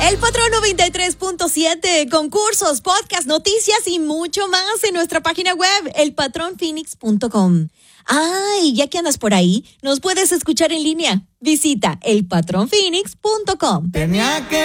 El Patrón 93.7, concursos, podcast, noticias y mucho más en nuestra página web, elpatronphoenix.com. Ay, ya que andas por ahí, nos puedes escuchar en línea. Visita elpatronphoenix.com. Tenía que